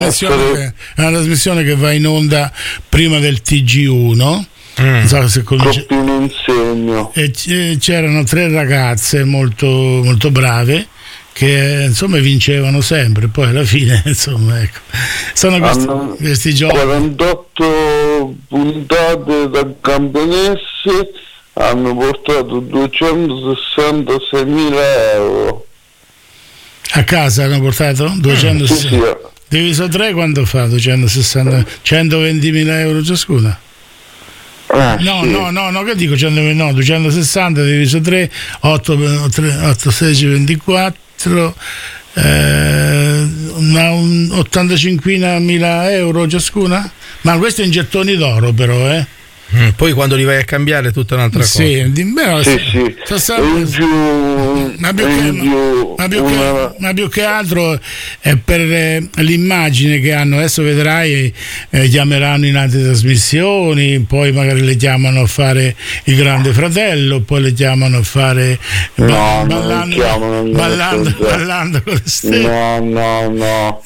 È una trasmissione che va in onda prima del TG1. Non so se conosce. E c'erano 3 ragazze molto, molto brave che insomma vincevano sempre, poi alla fine insomma ecco, sono questi giochi. 48 puntate da campionesse hanno portato 266.000 euro a casa, hanno portato 260. Sì. Diviso 3 quanto fa? 260, 120.000 euro ciascuna? No, che dico 120? No, 260 diviso 3, 8, 16, 24, 85.000 euro ciascuna? Ma questo in gettoni d'oro però, Poi quando li vai a cambiare è tutta un'altra cosa. Ma più che altro è per l'immagine che hanno. Adesso vedrai, chiameranno in altre trasmissioni, poi magari le chiamano a fare Il Grande Fratello, poi le chiamano a fare ballando con le stelle. No.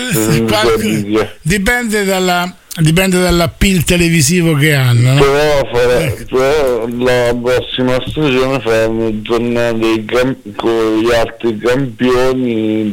Dipende dall'appeal televisivo che hanno, no? Però la prossima stagione faranno tornare con gli altri campioni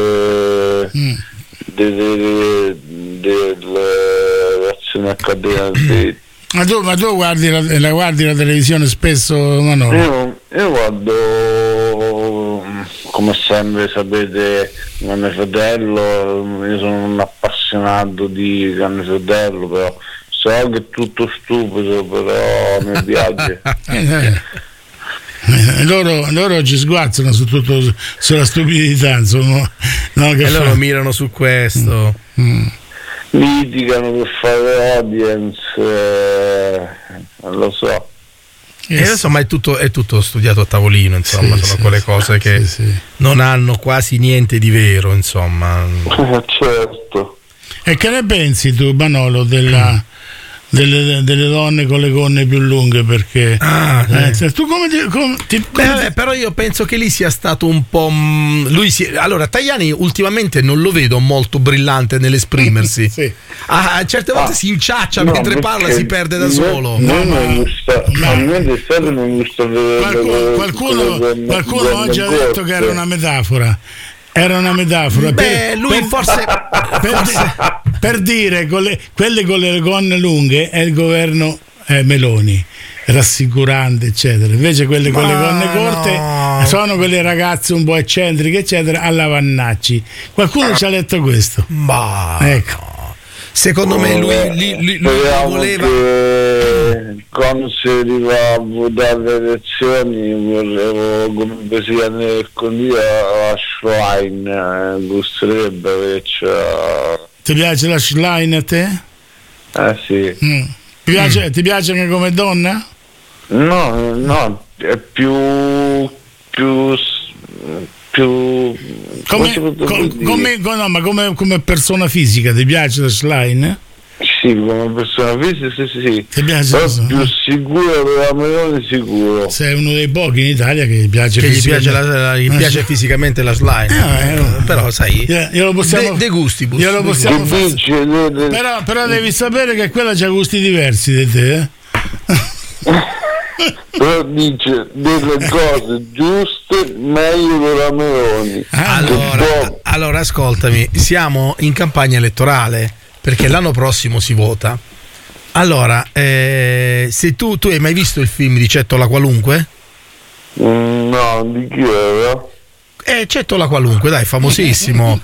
dell'azione accademica. Ma tu guardi la televisione spesso, Manolo? Io guardo, come sempre sapete, Grande Fratello. Io sono un appassionato di Grande Fratello, però so che è tutto stupido, però mi piace. Loro ci sguazzano sulla stupidità, insomma, no, che loro mirano su questo. Litigano per fare audience, non lo so. Insomma è tutto studiato a tavolino, insomma, sono quelle cose che non hanno quasi niente di vero, insomma. Certo. E che ne pensi tu, Manolo, delle donne con le gonne più lunghe? Perché tu però io penso che lì sia stato un po' allora Tajani ultimamente non lo vedo molto brillante nell'esprimersi. Certe volte si inciaccia mentre parla, si perde da solo. Qualcuno oggi ha detto che era una metafora. Lui forse per dire quelle con le gonne lunghe è il governo Meloni, rassicurante eccetera, invece quelle con le gonne corte sono quelle ragazze un po' eccentriche eccetera, alla Vannacci. Qualcuno ci ha letto questo? Ecco. Secondo me lui voleva che quando si arriva a votare le elezioni volevo, come presidente del Consiglio, la Schlein, gusterebbe. Ti piace la Schlein a te? Sì. Ti piace anche come donna? No, è più come persona fisica ti piace la Schlein? Sì, come persona fisica sì. Ti piace? Però più sicuro della Meloni, sicuro. Sei uno dei pochi in Italia che gli piace fisicamente la Schlein. Però sai, de gustibus. Glielo possiamo fare. Però devi sapere che quella c'ha gusti diversi di te, Però dice delle cose giuste meglio della Meloni. Allora ascoltami, siamo in campagna elettorale perché l'anno prossimo si vota. Allora, se tu hai mai visto il film di Cettola Qualunque? No, di chi era? Cettola Qualunque, dai, famosissimo.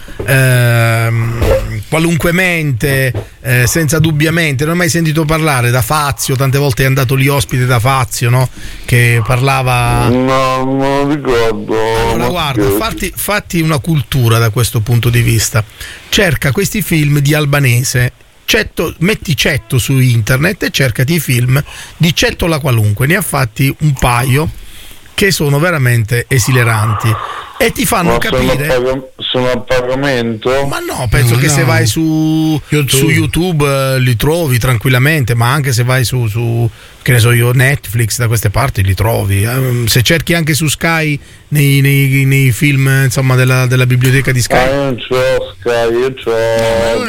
Qualunquemente, senza dubbiamente. Non hai mai sentito parlare da Fazio? Tante volte è andato lì ospite da Fazio, no? Che parlava. No, non ricordo. Allora guarda, fatti una cultura da questo punto di vista. Cerca questi film di Albanese. Metti Cetto su internet e cercati i film di Cettola Qualunque. Ne ha fatti un paio. che sono veramente esileranti e ti fanno capire. Sono a pagamento? Ma no, penso che se vai su YouTube li trovi tranquillamente, ma anche se vai su che ne so io, Netflix, da queste parti li trovi. Se cerchi anche su Sky nei film, insomma, della biblioteca di Sky. Io non c'ho Sky, io c'ho